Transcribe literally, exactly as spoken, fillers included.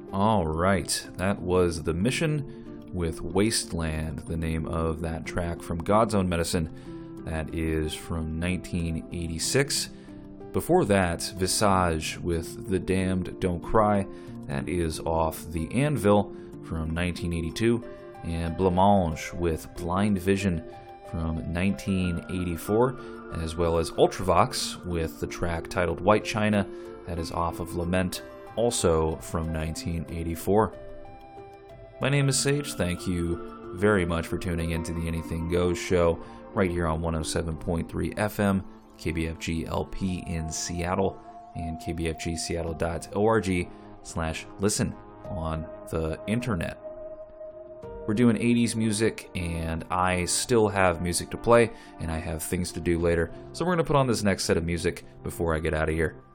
All right, that was The Mission with Wasteland, the name of that track from God's Own Medicine. That is from nineteen eighty-six. Before that, Visage with The Damned Don't Cry. That is off The Anvil from nineteen eighty-two. And Blancmange with Blind Vision from nineteen eighty-four, as well as Ultravox with the track titled White China. That is off of Lament, also from nineteen eighty-four. My name is Sage. Thank you very much for tuning into the Anything Goes show right here on one oh seven point three F M, K B F G L P in Seattle, and k b f g seattle dot org slash listen on the internet. We're doing eighties music, and I still have music to play, and I have things to do later, so we're going to put on this next set of music before I get out of here.